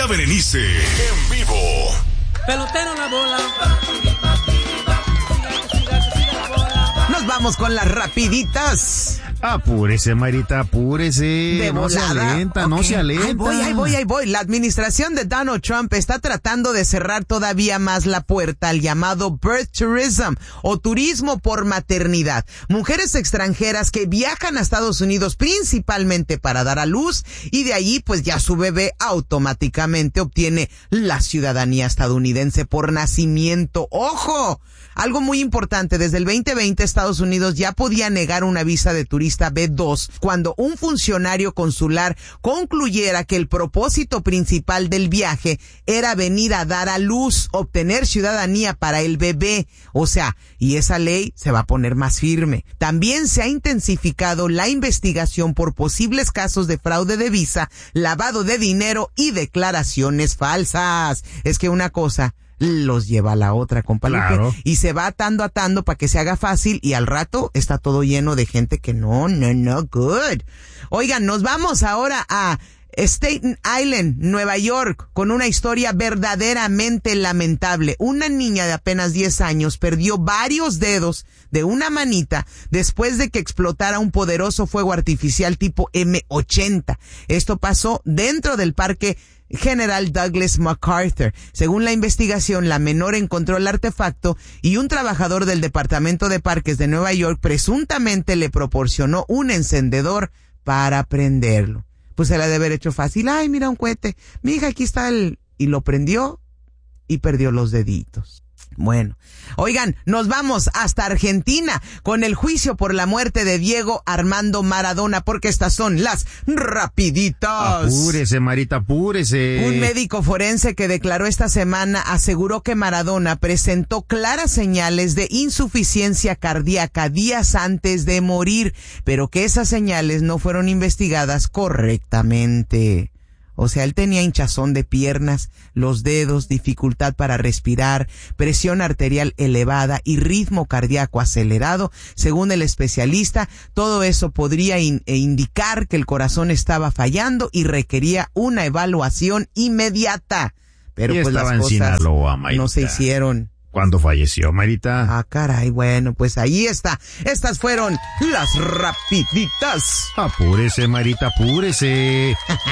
María Berenice, en vivo. Pelotero la bola. Nos vamos con las rapiditas. Apúrese, Marita, apúrese. De no se volada. alenta, Okay. no se alenta. Ahí voy. La administración de Donald Trump está tratando de cerrar todavía más la puerta al llamado birth tourism o turismo por maternidad. Mujeres extranjeras que viajan a Estados Unidos principalmente para dar a luz y de ahí pues ya su bebé automáticamente obtiene la ciudadanía estadounidense por nacimiento. ¡Ojo! Algo muy importante, desde el 2020 Estados Unidos ya podía negar una visa de turista B2 cuando un funcionario consular concluyera que el propósito principal del viaje era venir a dar a luz, obtener ciudadanía para el bebé. O sea, y esa ley se va a poner más firme. También se ha intensificado la investigación por posibles casos de fraude de visa, lavado de dinero y declaraciones falsas. Es que una cosa los lleva a la otra, compa Lupe. Claro. Y se va atando para que se haga fácil y al rato está todo lleno de gente que no, good. Oigan, nos vamos ahora a Staten Island, Nueva York, con una historia verdaderamente lamentable. Una niña de apenas 10 años perdió varios dedos de una manita después de que explotara un poderoso fuego artificial tipo M80. Esto pasó dentro del parque General Douglas MacArthur. Según la investigación, la menor encontró el artefacto y un trabajador del Departamento de Parques de Nueva York presuntamente le proporcionó un encendedor para prenderlo. Pues se la debe haber hecho fácil. Ay, mira un cohete. Mija, aquí está y lo prendió y perdió los deditos. Bueno, oigan, nos vamos hasta Argentina con el juicio por la muerte de Diego Armando Maradona, porque estas son las rapiditas. Apúrese, Marita, apúrese. Un médico forense que declaró esta semana aseguró que Maradona presentó claras señales de insuficiencia cardíaca días antes de morir, pero que esas señales no fueron investigadas correctamente. O sea, él tenía hinchazón de piernas, los dedos, dificultad para respirar, presión arterial elevada y ritmo cardíaco acelerado. Según el especialista, todo eso podría indicar que el corazón estaba fallando y requería una evaluación inmediata. Pero pues las cosas Sinaloa, Marita, no se hicieron. ¿Cuándo falleció, Marita? Ah, caray, bueno, pues ahí está. Estas fueron las rapiditas. Apúrese, Marita, apúrese.